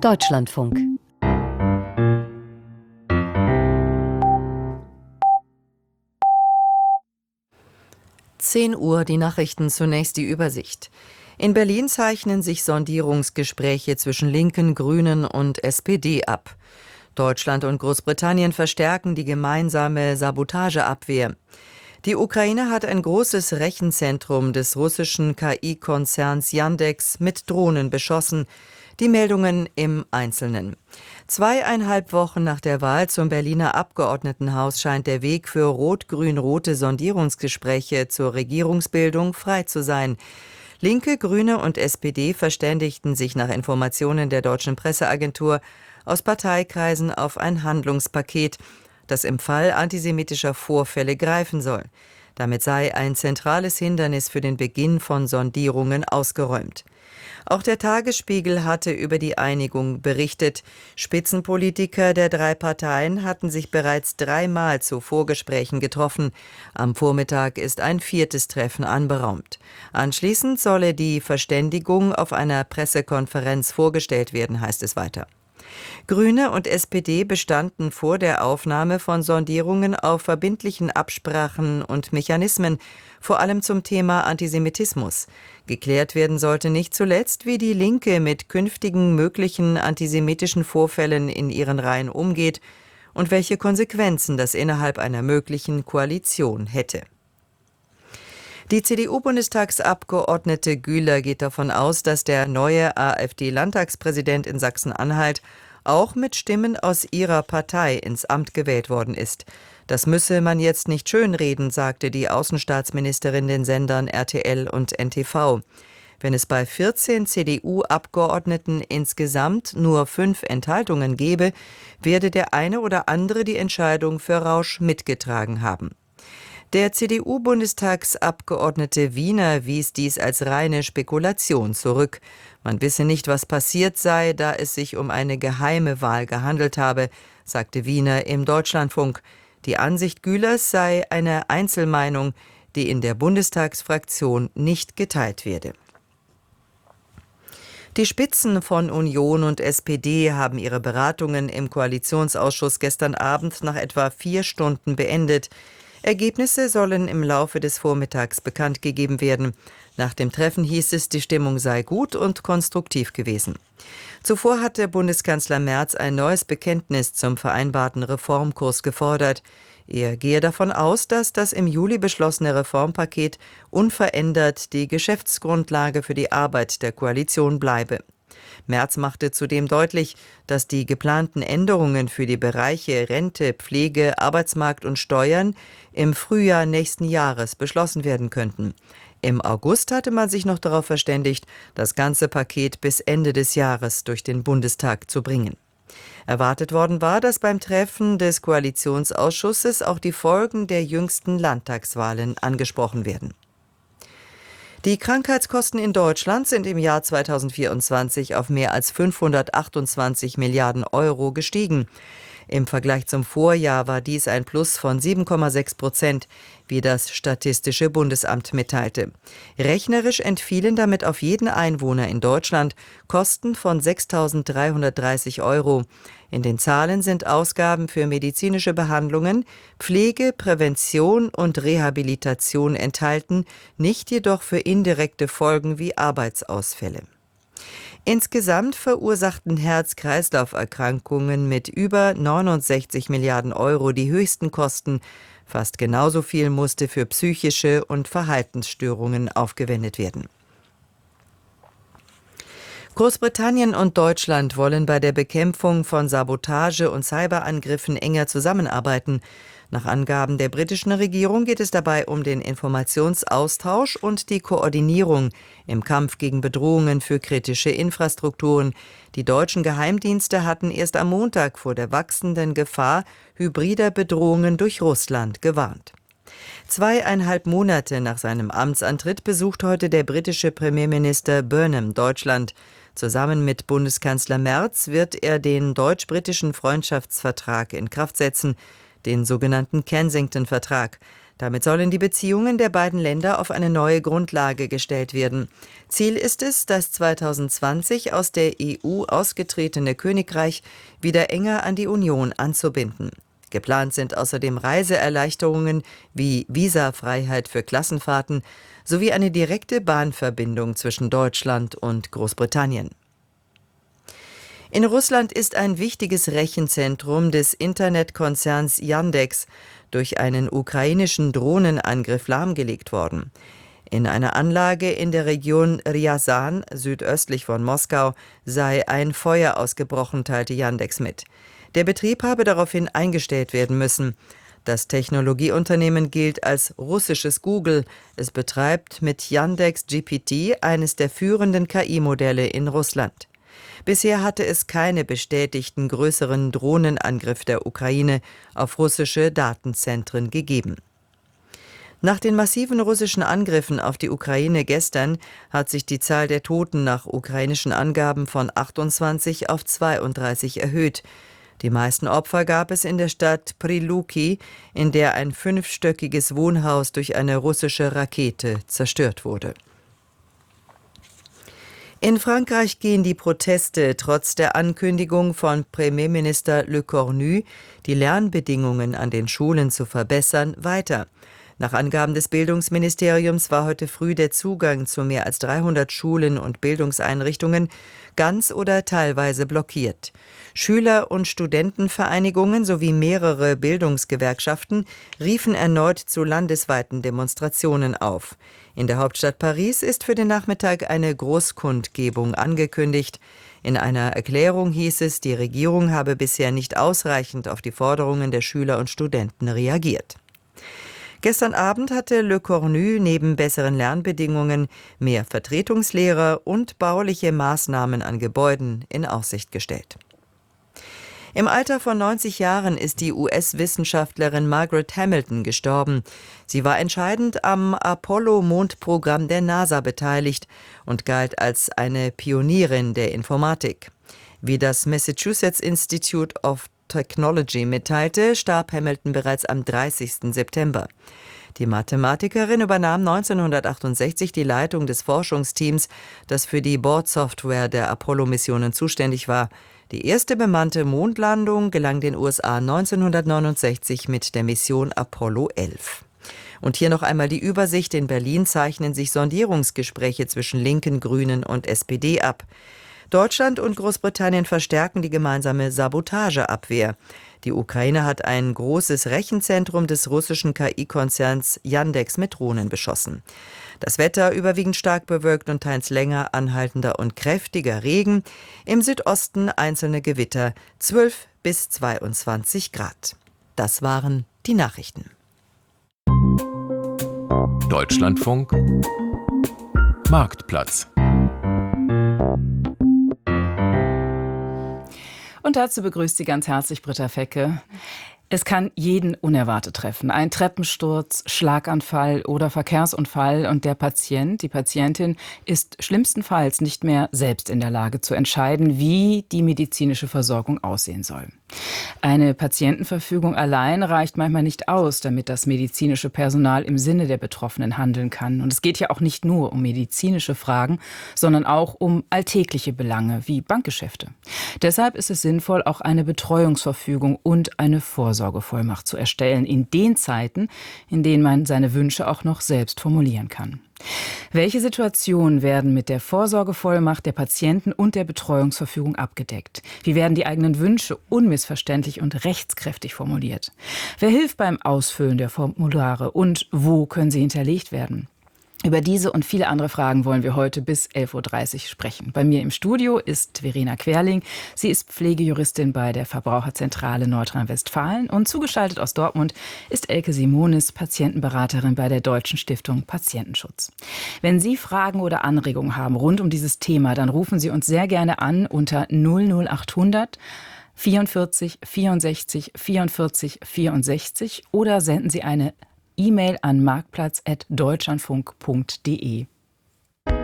Deutschlandfunk. Uhr, die Nachrichten, zunächst die Übersicht. In Berlin zeichnen sich Sondierungsgespräche zwischen Linken, Grünen und SPD ab. Deutschland und Großbritannien verstärken die gemeinsame Sabotageabwehr. Die Ukraine hat ein großes Rechenzentrum des russischen KI-Konzerns Yandex mit Drohnen beschossen. Die Meldungen im Einzelnen. 2,5 Wochen nach der Wahl zum Berliner Abgeordnetenhaus scheint der Weg für rot-grün-rote Sondierungsgespräche zur Regierungsbildung frei zu sein. Linke, Grüne und SPD verständigten sich nach Informationen der deutschen Presseagentur aus Parteikreisen auf ein Handlungspaket, das im Fall antisemitischer Vorfälle greifen soll. Damit sei ein zentrales Hindernis für den Beginn von Sondierungen ausgeräumt. Auch der Tagesspiegel hatte über die Einigung berichtet. Spitzenpolitiker der 3 Parteien hatten sich bereits 3-mal zu Vorgesprächen getroffen. Am Vormittag ist ein 4. Treffen anberaumt. Anschließend solle die Verständigung auf einer Pressekonferenz vorgestellt werden, heißt es weiter. Grüne und SPD bestanden vor der Aufnahme von Sondierungen auf verbindlichen Absprachen und Mechanismen, vor allem zum Thema Antisemitismus. Geklärt werden sollte nicht zuletzt, wie die Linke mit künftigen möglichen antisemitischen Vorfällen in ihren Reihen umgeht und welche Konsequenzen das innerhalb einer möglichen Koalition hätte. Die CDU-Bundestagsabgeordnete Güler geht davon aus, dass der neue AfD-Landtagspräsident in Sachsen-Anhalt auch mit Stimmen aus ihrer Partei ins Amt gewählt worden ist. Das müsse man jetzt nicht schönreden, sagte die Außenstaatsministerin den Sendern RTL und NTV. Wenn es bei 14 CDU-Abgeordneten insgesamt nur 5 Enthaltungen gebe, werde der eine oder andere die Entscheidung für Rausch mitgetragen haben. Der CDU-Bundestagsabgeordnete Wiener wies dies als reine Spekulation zurück. Man wisse nicht, was passiert sei, da es sich um eine geheime Wahl gehandelt habe, sagte Wiener im Deutschlandfunk. Die Ansicht Gülers sei eine Einzelmeinung, die in der Bundestagsfraktion nicht geteilt werde. Die Spitzen von Union und SPD haben ihre Beratungen im Koalitionsausschuss gestern Abend nach etwa 4 Stunden beendet. Ergebnisse sollen im Laufe des Vormittags bekannt gegeben werden. Nach dem Treffen hieß es, die Stimmung sei gut und konstruktiv gewesen. Zuvor hatte Bundeskanzler Merz ein neues Bekenntnis zum vereinbarten Reformkurs gefordert. Er gehe davon aus, dass das im Juli beschlossene Reformpaket unverändert die Geschäftsgrundlage für die Arbeit der Koalition bleibe. Merz machte zudem deutlich, dass die geplanten Änderungen für die Bereiche Rente, Pflege, Arbeitsmarkt und Steuern im Frühjahr nächsten Jahres beschlossen werden könnten. Im August hatte man sich noch darauf verständigt, das ganze Paket bis Ende des Jahres durch den Bundestag zu bringen. Erwartet worden war, dass beim Treffen des Koalitionsausschusses auch die Folgen der jüngsten Landtagswahlen angesprochen werden. Die Krankheitskosten in Deutschland sind im Jahr 2024 auf mehr als 528 Milliarden Euro gestiegen. Im Vergleich zum Vorjahr war dies ein Plus von 7,6%, wie das Statistische Bundesamt mitteilte. Rechnerisch entfielen damit auf jeden Einwohner in Deutschland Kosten von 6.330 Euro. In den Zahlen sind Ausgaben für medizinische Behandlungen, Pflege, Prävention und Rehabilitation enthalten, nicht jedoch für indirekte Folgen wie Arbeitsausfälle. Insgesamt verursachten Herz-Kreislauf-Erkrankungen mit über 69 Milliarden Euro die höchsten Kosten. Fast genauso viel musste für psychische und Verhaltensstörungen aufgewendet werden. Großbritannien und Deutschland wollen bei der Bekämpfung von Sabotage und Cyberangriffen enger zusammenarbeiten. Nach Angaben der britischen Regierung geht es dabei um den Informationsaustausch und die Koordinierung im Kampf gegen Bedrohungen für kritische Infrastrukturen. Die deutschen Geheimdienste hatten erst am Montag vor der wachsenden Gefahr hybrider Bedrohungen durch Russland gewarnt. 2,5 Monate nach seinem Amtsantritt besucht heute der britische Premierminister Burnham Deutschland. Zusammen mit Bundeskanzler Merz wird er den deutsch-britischen Freundschaftsvertrag in Kraft setzen, den sogenannten Kensington-Vertrag. Damit sollen die Beziehungen der beiden Länder auf eine neue Grundlage gestellt werden. Ziel ist es, das 2020 aus der EU ausgetretene Königreich wieder enger an die Union anzubinden. Geplant sind außerdem Reiseerleichterungen wie Visafreiheit für Klassenfahrten sowie eine direkte Bahnverbindung zwischen Deutschland und Großbritannien. In Russland ist ein wichtiges Rechenzentrum des Internetkonzerns Yandex durch einen ukrainischen Drohnenangriff lahmgelegt worden. In einer Anlage in der Region Ryazan, südöstlich von Moskau, sei ein Feuer ausgebrochen, teilte Yandex mit. Der Betrieb habe daraufhin eingestellt werden müssen. Das Technologieunternehmen gilt als russisches Google. Es betreibt mit Yandex GPT eines der führenden KI-Modelle in Russland. Bisher hatte es keine bestätigten größeren Drohnenangriffe der Ukraine auf russische Datenzentren gegeben. Nach den massiven russischen Angriffen auf die Ukraine gestern hat sich die Zahl der Toten nach ukrainischen Angaben von 28 auf 32 erhöht. Die meisten Opfer gab es in der Stadt Pryluki, in der ein 5-stöckiges Wohnhaus durch eine russische Rakete zerstört wurde. In Frankreich gehen die Proteste trotz der Ankündigung von Premierminister Le Cornu, die Lernbedingungen an den Schulen zu verbessern, weiter. Nach Angaben des Bildungsministeriums war heute früh der Zugang zu mehr als 300 Schulen und Bildungseinrichtungen ganz oder teilweise blockiert. Schüler- und Studentenvereinigungen sowie mehrere Bildungsgewerkschaften riefen erneut zu landesweiten Demonstrationen auf. In der Hauptstadt Paris ist für den Nachmittag eine Großkundgebung angekündigt. In einer Erklärung hieß es, die Regierung habe bisher nicht ausreichend auf die Forderungen der Schüler und Studenten reagiert. Gestern Abend hatte Le Cornu neben besseren Lernbedingungen mehr Vertretungslehrer und bauliche Maßnahmen an Gebäuden in Aussicht gestellt. Im Alter von 90 Jahren ist die US-Wissenschaftlerin Margaret Hamilton gestorben. Sie war entscheidend am Apollo-Mondprogramm der NASA beteiligt und galt als eine Pionierin der Informatik. Wie das Massachusetts Institute of Technology mitteilte, starb Hamilton bereits am 30. September. Die Mathematikerin übernahm 1968 die Leitung des Forschungsteams, das für die Bordsoftware der Apollo-Missionen zuständig war. Die erste bemannte Mondlandung gelang den USA 1969 mit der Mission Apollo 11. Und hier noch einmal die Übersicht. In Berlin zeichnen sich Sondierungsgespräche zwischen Linken, Grünen und SPD ab. Deutschland und Großbritannien verstärken die gemeinsame Sabotageabwehr. Die Ukraine hat ein großes Rechenzentrum des russischen KI-Konzerns Yandex mit Drohnen beschossen. Das Wetter überwiegend stark bewölkt und teils länger anhaltender und kräftiger Regen. Im Südosten einzelne Gewitter, 12 bis 22 Grad. Das waren die Nachrichten. Deutschlandfunk Marktplatz. Und dazu begrüßt Sie ganz herzlich Britta Fecke. Es kann jeden unerwartet treffen. Ein Treppensturz, Schlaganfall oder Verkehrsunfall und der Patient, die Patientin ist schlimmstenfalls nicht mehr selbst in der Lage zu entscheiden, wie die medizinische Versorgung aussehen soll. Eine Patientenverfügung allein reicht manchmal nicht aus, damit das medizinische Personal im Sinne der Betroffenen handeln kann. Und es geht ja auch nicht nur um medizinische Fragen, sondern auch um alltägliche Belange wie Bankgeschäfte. Deshalb ist es sinnvoll, auch eine Betreuungsverfügung und eine Vorsorgevollmacht zu erstellen, in den Zeiten, in denen man seine Wünsche auch noch selbst formulieren kann. Welche Situationen werden mit der Vorsorgevollmacht der Patienten und der Betreuungsverfügung abgedeckt? Wie werden die eigenen Wünsche unmissverständlich und rechtskräftig formuliert? Wer hilft beim Ausfüllen der Formulare und wo können sie hinterlegt werden? Über diese und viele andere Fragen wollen wir heute bis 11.30 Uhr sprechen. Bei mir im Studio ist Verena Querling. Sie ist Pflegejuristin bei der Verbraucherzentrale Nordrhein-Westfalen und zugeschaltet aus Dortmund ist Elke Simonis, Patientenberaterin bei der Deutschen Stiftung Patientenschutz. Wenn Sie Fragen oder Anregungen haben rund um dieses Thema, dann rufen Sie uns sehr gerne an unter 00800 44 64 44 64 oder senden Sie eine E-Mail an marktplatz@deutschlandfunk.de.